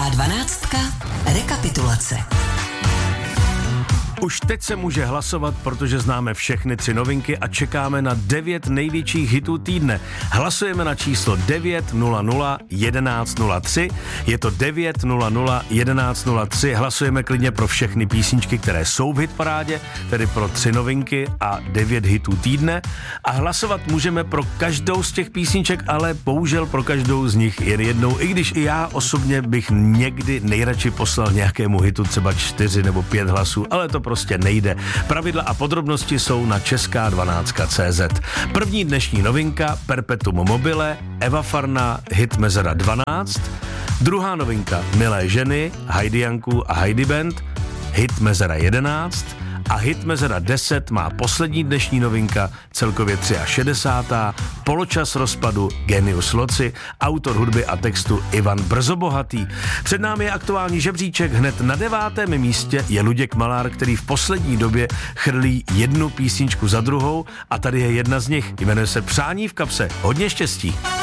Česká 12. Rekapitulace. Už teď se může hlasovat, protože známe všechny 3 novinky a čekáme na 9 největších hitů týdne. Hlasujeme na číslo 900 1103. Je to 900 1103. Hlasujeme klidně pro všechny písničky, které jsou v hitparádě, tedy pro 3 novinky a 9 hitů týdne. A hlasovat můžeme pro každou z těch písniček, ale bohužel pro každou z nich jen jednou, i když i já osobně bych někdy nejradši poslal nějakému hitu třeba 4 nebo 5 hlasů, ale to prostě nejde. Pravidla a podrobnosti jsou na česká12.cz. První dnešní novinka Perpetuum mobile, Eva Farná, hit Mezera 12. Druhá novinka Milé ženy, Heidi Janku a Heidi Band, hit Mezera 11. A hit Mezera 10 má poslední dnešní novinka, celkově 63. Poločas rozpadu Genius Loci, autor hudby a textu Ivan Brzobohatý. Před námi je aktuální žebříček, hned na 9. místě je Luděk Malár, který v poslední době chrlí jednu písničku za druhou a tady je jedna z nich, jmenuje se Přání v kapse. Hodně štěstí.